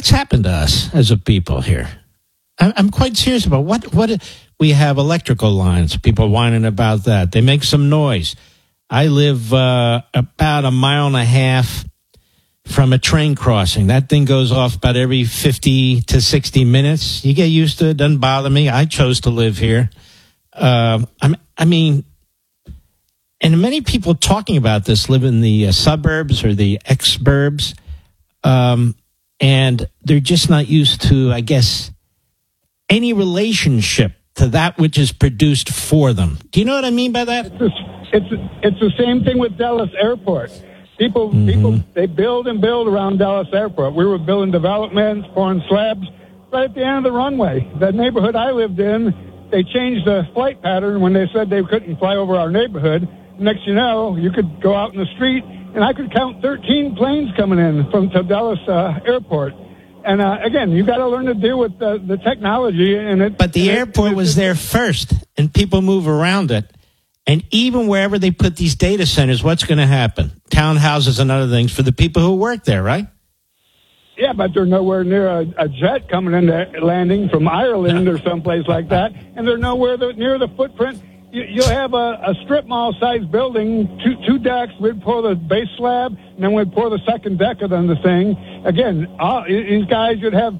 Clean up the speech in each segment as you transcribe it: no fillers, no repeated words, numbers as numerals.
What's happened to us as a people here? I'm quite serious about what we have electrical lines. People whining about that. They make some noise. I live about a mile and a half from a train crossing. That thing goes off about every 50 to 60 minutes. You get used to it. Doesn't bother me. I chose to live here. I mean, and many people talking about this live in the suburbs or the exurbs, and they're just not used to, I guess, any relationship to that which is produced for them. Do you know what I mean by that? It's the same thing with Dallas Airport. People, they build and build around Dallas Airport. We were building developments, pouring slabs right at the end of the runway. The neighborhood I lived in, they changed the flight pattern when they said they couldn't fly over our neighborhood. Next you know, you could go out in the street, and I could count 13 planes coming in from to Dallas Airport. And again, you got to learn to deal with the technology. But the airport was there first, and people move around it. And even wherever they put these data centers, what's going to happen? Townhouses and other things for the people who work there, right? Yeah, but they're nowhere near a jet coming in landing from Ireland or someplace like that. And they're nowhere near the footprint. You'll have a strip mall-sized building, two decks. We'd pour the base slab, and then we'd pour the second deck of the thing. Again, these guys, you'd have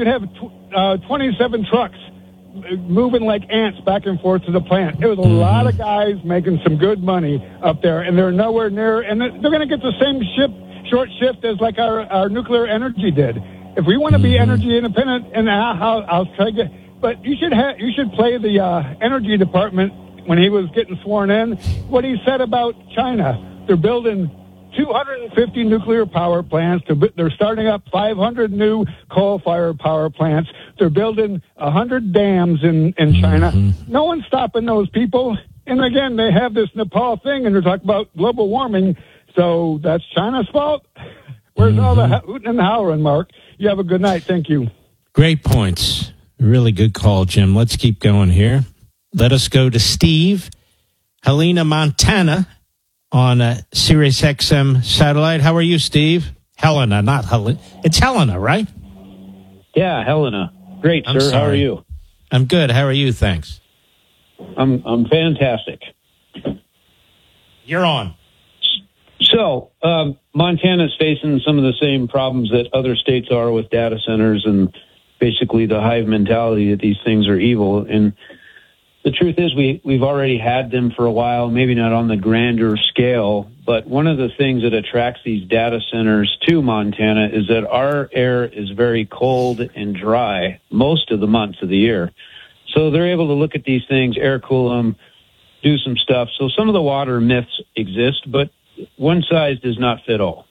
27 trucks moving like ants back and forth to the plant. It was a lot of guys making some good money up there, and they're nowhere near. And they're going to get the same short shift as like our nuclear energy did. If we want to be energy independent, and I'll try to get. But you should play the energy department when he was getting sworn in. What he said about China, they're building 250 nuclear power plants. They're starting up 500 new coal-fired power plants. They're building 100 dams in China. No one's stopping those people. And again, they have this Nepal thing, and they're talking about global warming. So that's China's fault? Where's all the hooting and howling, Mark? You have a good night. Thank you. Great points. Really good call, Jim. Let's keep going here. Let us go to Steve, Helena, Montana, on Sirius XM satellite. How are you, Steve? Helena, not Helena. It's Helena, right? Yeah, Helena. Great, sir. How are you? I'm good. How are you? Thanks. I'm fantastic. You're on. So, Montana's facing some of the same problems that other states are with data centers and basically the hive mentality that these things are evil. And the truth is we've already had them for a while, maybe not on the grander scale, but one of the things that attracts these data centers to Montana is that our air is very cold and dry most of the months of the year. So they're able to look at these things, air cool them, do some stuff. So some of the water myths exist, but one size does not fit all.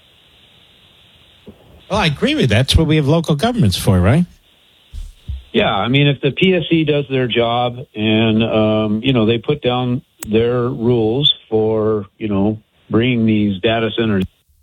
Well, I agree with that. That's what we have local governments for, right? Yeah, I mean, if the PSC does their job and, they put down their rules for, bringing these data centers.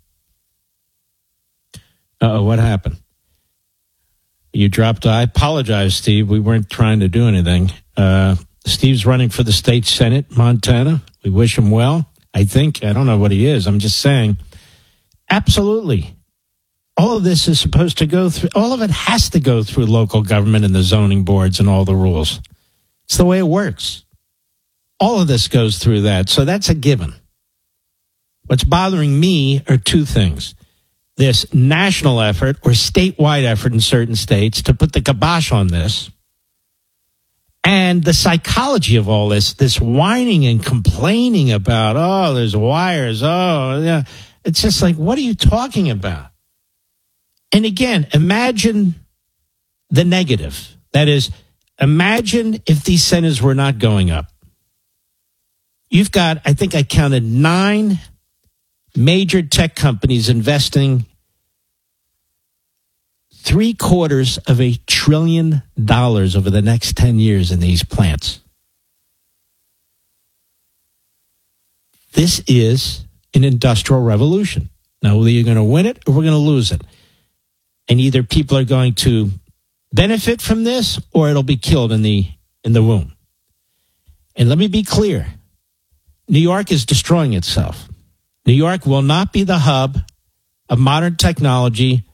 What happened? You dropped. I apologize, Steve. We weren't trying to do anything. Steve's running for the state Senate, Montana. We wish him well. I think. I don't know what he is. I'm just saying. Absolutely. All of this is supposed to go through, all of it has to go through local government and the zoning boards and all the rules. It's the way it works. All of this goes through that. So that's a given. What's bothering me are two things. This national effort or statewide effort in certain states to put the kibosh on this, and the psychology of all this whining and complaining about, there's wires, yeah. It's just like, what are you talking about? And again, imagine the negative. That is, imagine if these centers were not going up. You've got, I think I counted 9 major tech companies investing $750 billion over the next 10 years in these plants. This is an industrial revolution. Now, whether you're going to win it or we're going to lose it. And either people are going to benefit from this or it'll be killed in the womb. And let me be clear. New York is destroying itself. New York will not be the hub of modern technology